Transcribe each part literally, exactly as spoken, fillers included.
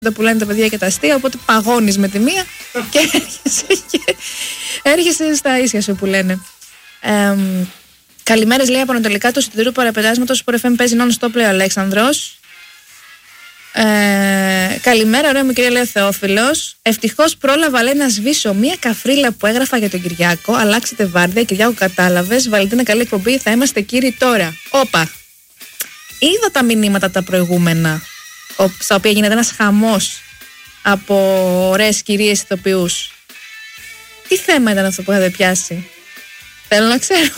τα πουλάνε τα παιδιά και τα αστεία. Οπότε παγώνεις με τη μία και έρχεσαι, και έρχεσαι στα ίσια σου που λένε. Ε, Καλημέρες, λέει, από ανατολικά του εισιτηρίου παραπετάσματος που εφ εμ παίζει non-stop, λέει ο Αλέξανδρος. Ε, καλημέρα, ωραία μου κυρία, λέει ο Θεόφιλος. Ευτυχώς πρόλαβα, λέει, να σβήσω μία καφρίλα που έγραφα για τον Κυριάκο. Αλλάξετε βάρδια, Κυριάκο, κατάλαβες. Βαλεντίνα, καλή εκπομπή. Θα είμαστε κύριοι τώρα. Όπα. Είδα τα μηνύματα τα προηγούμενα, στα οποία γίνεται ένας χαμός από ωραίες κυρίες ηθοποιούς. Τι θέμα ήταν αυτό που είχατε πιάσει? Θέλω να ξέρω.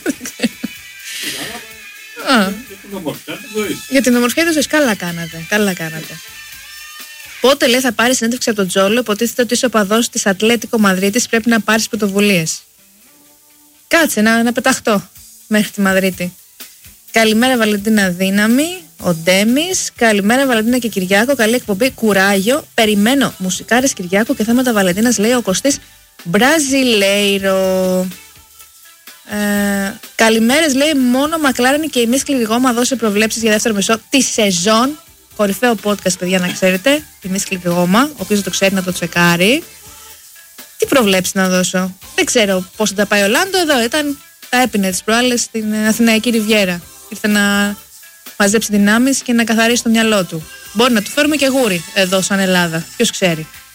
Α, για την ομορφιά της ζωής. Καλά κάνατε. Καλά κάνατε. Πότε, λέει, θα πάρει συνέντευξη από τον Τζόλο? Υποτίθεται ότι είσαι οπαδός της Ατλέτικο Μαδρίτης. Πρέπει να πάρεις πρωτοβουλίες. Κάτσε να, να πεταχτώ μέχρι τη Μαδρίτη. Καλημέρα, Βαλεντίνα, δύναμη. Ο Ντέμις. Καλημέρα, Βαλεντίνα και Κυριάκο. Καλή εκπομπή. Κουράγιο. Περιμένω μουσικάρες Κυριάκο και θέματα Βαλεντίνας, λέει ο Κωστής Μπραζιλέιρο. Ε, καλημέρες, λέει, μόνο Μακλάρεν και η Μη Σκληρή Γόμα δώσε προβλέψεις για δεύτερο μισό τη σεζόν. Κορυφαίο podcast, παιδιά, να ξέρετε. Η Μη Σκληρή Γόμα, όποιος δεν το ξέρει να το τσεκάρει. Τι προβλέψεις να δώσω? Δεν ξέρω πώς θα τα πάει ο Λάντο. Εδώ ήταν, τα έπινε τις προάλλες στην Αθηναϊκή Ριβιέρα. Ήρθε να μαζέψει δυνάμεις και να καθαρίσει το μυαλό του. Μπορεί να του φέρουμε και γούρι εδώ σαν Ελλάδα. Ποιος ξέρει.